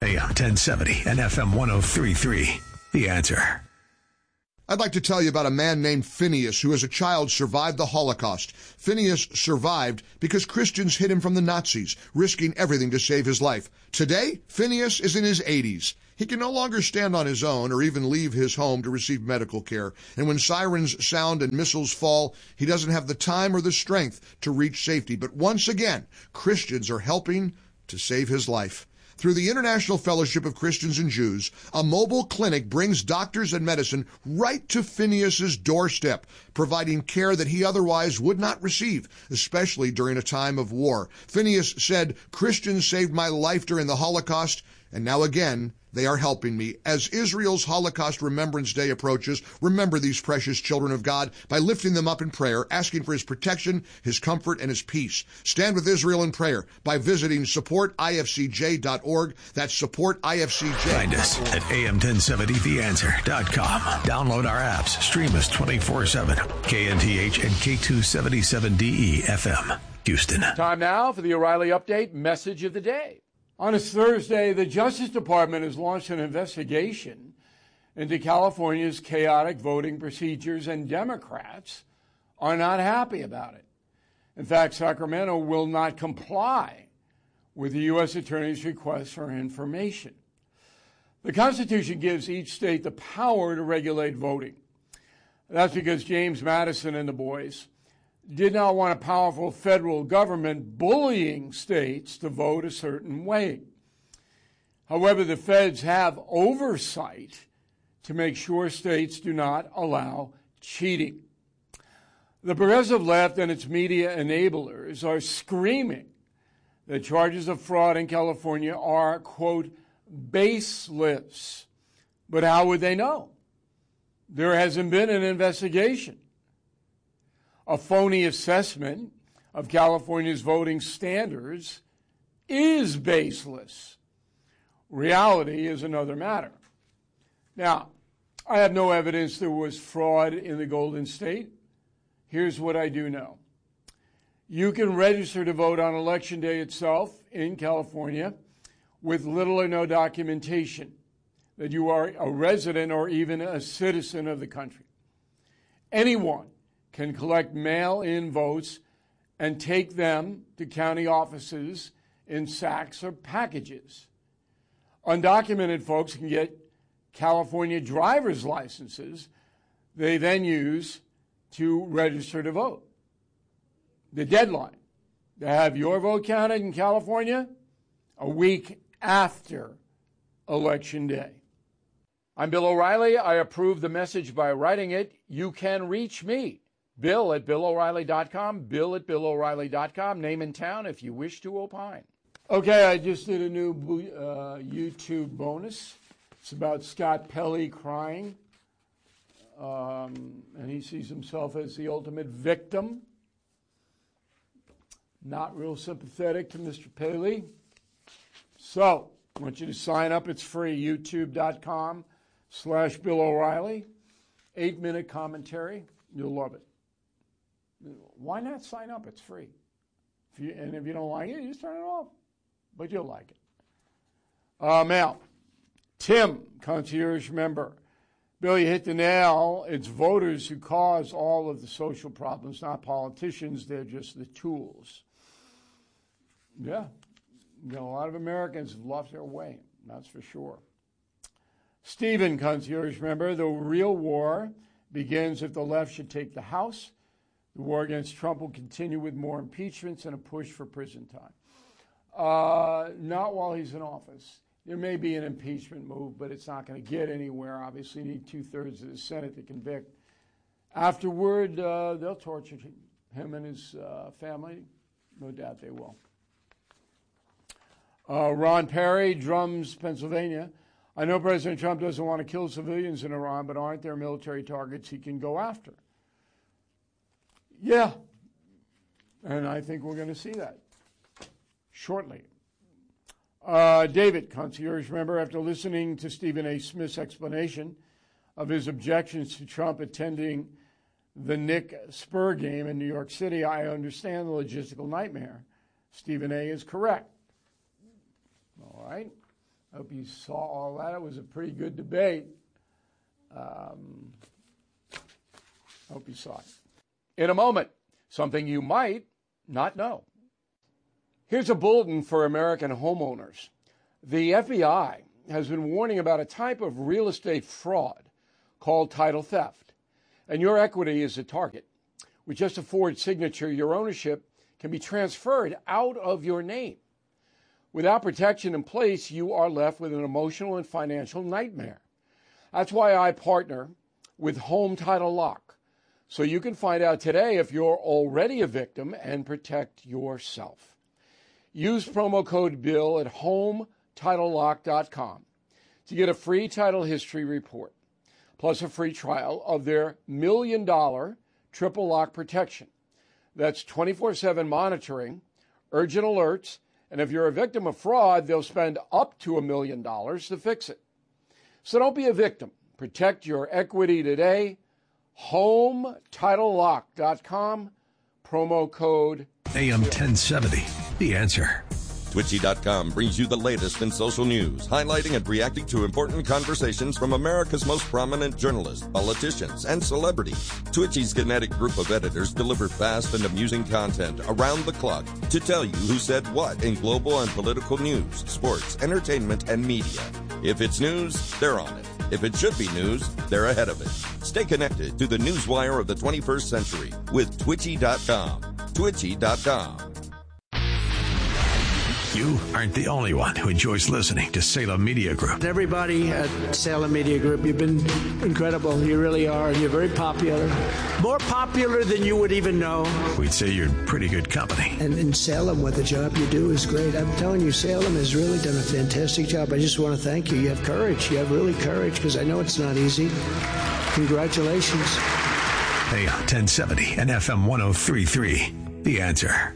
AM 1070 and FM 103.3. The Answer. I'd like to tell you about a man named Phineas who as a child survived the Holocaust. Phineas survived because Christians hid him from the Nazis, risking everything to save his life. Today, Phineas is in his 80s. He can no longer stand on his own or even leave his home to receive medical care. And when sirens sound and missiles fall, he doesn't have the time or the strength to reach safety. But once again, Christians are helping to save his life. Through the International Fellowship of Christians and Jews, a mobile clinic brings doctors and medicine right to Phineas's doorstep, providing care that he otherwise would not receive, especially during a time of war. Phineas said, "Christians saved my life during the Holocaust, and now again, they are helping me." As Israel's Holocaust Remembrance Day approaches, remember these precious children of God by lifting them up in prayer, asking for his protection, his comfort, and his peace. Stand with Israel in prayer by visiting supportifcj.org. That's supportifcj.org. Find us at am1070theanswer.com. Download our apps. Stream us 24/7. KNTH and K277DE FM, Houston. Time now for the O'Reilly Update Message of the Day. On this Thursday, the Justice Department has launched an investigation into California's chaotic voting procedures, and Democrats are not happy about it. In fact, Sacramento will not comply with the U.S. Attorney's request for information. The Constitution gives each state the power to regulate voting. That's because James Madison and the boys did not want a powerful federal government bullying states to vote a certain way. However, the feds have oversight to make sure states do not allow cheating. The progressive left and its media enablers are screaming that charges of fraud in California are, quote, baseless. But how would they know? There hasn't been an investigation. A phony assessment of California's voting standards is baseless. Reality is another matter. Now, I have no evidence there was fraud in the Golden State. Here's what I do know. You can register to vote on Election Day itself in California with little or no documentation that you are a resident or even a citizen of the country. Anyone can collect mail-in votes and take them to county offices in sacks or packages. Undocumented folks can get California driver's licenses they then use to register to vote. The deadline to have your vote counted in California, a week after Election Day. I'm Bill O'Reilly. I approve the message by writing it. You can reach me, Bill at BillO'Reilly.com, Bill at BillO'Reilly.com, name and town if you wish to opine. Okay, I just did a new YouTube bonus. It's about Scott Pelley crying. And he sees himself as the ultimate victim. Not real sympathetic to Mr. Paley. So, I want you to sign up. It's free, youtube.com/Bill O'Reilly. 8-minute commentary. You'll love it. Why not sign up? It's free. If you don't like it, you just turn it off. But you'll like it. Mail. Tim, concierge member. Bill, you hit the nail. It's voters who cause all of the social problems, not politicians. They're just the tools. Yeah. A lot of Americans have lost their way. That's for sure. Stephen, concierge member. The real war begins if the left should take the House. The war against Trump will continue with more impeachments and a push for prison time. Not while he's in office. There may be an impeachment move, but it's not going to get anywhere. Obviously, you need 2/3 of the Senate to convict. Afterward, they'll torture him and his family. No doubt they will. Ron Perry, Drums, Pennsylvania. I know President Trump doesn't want to kill civilians in Iran, but aren't there military targets he can go after? Yeah. And I think we're going to see that shortly. David, concierge member, after listening to Stephen A. Smith's explanation of his objections to Trump attending the Knick Spur game in New York City, I understand the logistical nightmare. Stephen A. is correct. All right. I hope you saw all that. It was a pretty good debate. Hope you saw it. In a moment, something you might not know. Here's a bulletin for American homeowners. The FBI has been warning about a type of real estate fraud called title theft, and your equity is a target. With just a forged signature, your ownership can be transferred out of your name. Without protection in place, you are left with an emotional and financial nightmare. That's why I partner with Home Title Lock, so you can find out today if you're already a victim and protect yourself. Use promo code BILL at HomeTitleLock.com to get a free title history report, plus a free trial of their $1 million triple lock protection. That's 24/7 monitoring, urgent alerts, and if you're a victim of fraud, they'll spend up to $1 million to fix it. So don't be a victim. Protect your equity today. HomeTitleLock.com, promo code AM 1070, The Answer. Twitchy.com brings you the latest in social news, highlighting and reacting to important conversations from America's most prominent journalists, politicians, and celebrities. Twitchy's kinetic group of editors deliver fast and amusing content around the clock to tell you who said what in global and political news, sports, entertainment, and media. If it's news, they're on it. If it should be news, they're ahead of it. Stay connected to the newswire of the 21st century with Twitchy.com. Twitchy.com. You aren't the only one who enjoys listening to Salem Media Group. Everybody at Salem Media Group, you've been incredible. You really are, and you're very popular. More popular than you would even know. We'd say you're pretty good company. And in Salem, what the job you do is great. I'm telling you, Salem has really done a fantastic job. I just want to thank you. You have courage. You have really courage, because I know it's not easy. Congratulations. AM 1070 and FM 103.3. The Answer.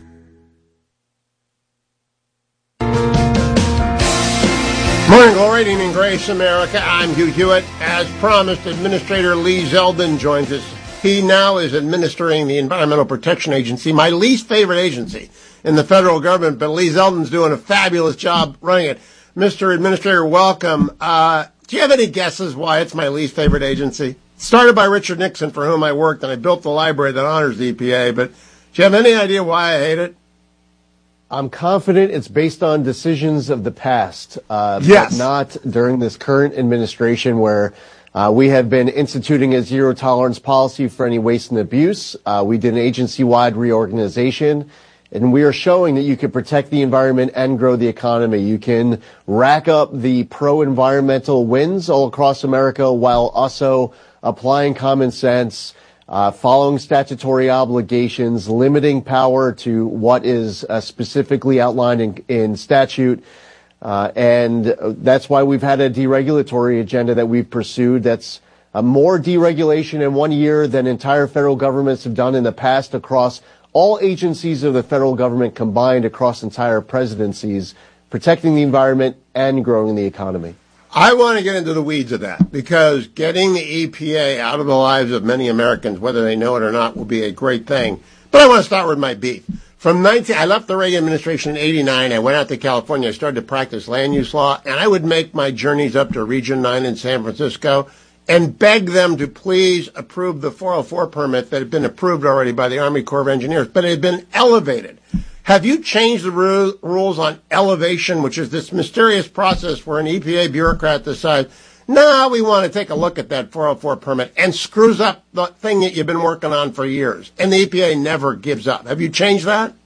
Morning glory, evening grace, America. I'm Hugh Hewitt. As promised, Administrator Lee Zeldin joins us. He now is administering the Environmental Protection Agency, my least favorite agency in the federal government, but Lee Zeldin's doing a fabulous job running it. Mr. Administrator, welcome. Do you have any guesses why it's my least favorite agency? Started by Richard Nixon, for whom I worked, and I built the library that honors the EPA, but do you have any idea why I hate it? I'm confident it's based on decisions of the past, yes, but not during this current administration where we have been instituting a zero-tolerance policy for any waste and abuse. We did an agency-wide reorganization, and we are showing that you can protect the environment and grow the economy. You can rack up the pro-environmental wins all across America while also applying common sense, following statutory obligations, limiting power to what is specifically outlined in statute. And that's why we've had a deregulatory agenda that we've pursued. That's more deregulation in 1 year than entire federal governments have done in the past across all agencies of the federal government combined across entire presidencies, protecting the environment and growing the economy. I want to get into the weeds of that, because getting the EPA out of the lives of many Americans, whether they know it or not, will be a great thing. But I want to start with my beef. I left the Reagan administration in '89. I went out to California. I started to practice land use law, and I would make my journeys up to Region 9 in San Francisco and beg them to please approve the 404 permit that had been approved already by the Army Corps of Engineers, but it had been elevated. Have you changed the rules on elevation, which is this mysterious process where an EPA bureaucrat decides, no, we want to take a look at that 404 permit, and screws up the thing that you've been working on for years, and the EPA never gives up? Have you changed that?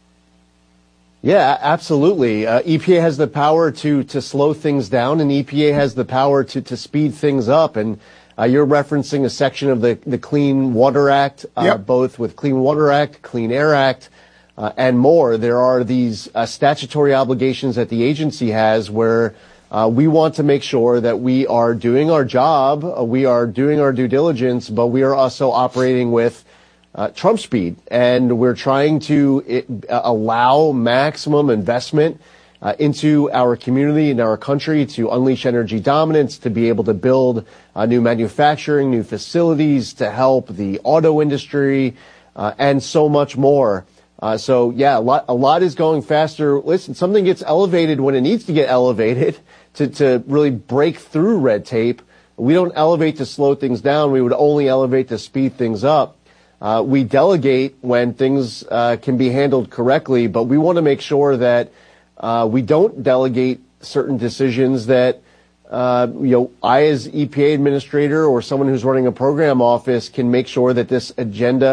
Yeah, absolutely. EPA has the power to slow things down, and EPA has the power to speed things up. And you're referencing a section of the Clean Water Act, Yep. Both with Clean Water Act, Clean Air Act, and more. There are these statutory obligations that the agency has where we want to make sure that we are doing our job, we are doing our due diligence, but we are also operating with Trump speed. And we're trying to allow maximum investment into our community and our country to unleash energy dominance, to be able to build new manufacturing, new facilities, to help the auto industry, and so much more. So yeah, a lot is going faster. Listen, something gets elevated when it needs to get elevated to really break through red tape. We don't elevate to slow things down. We would only elevate to speed things up. We delegate when things can be handled correctly, but we want to make sure that we don't delegate certain decisions that I as EPA administrator or someone who's running a program office can make sure that this agenda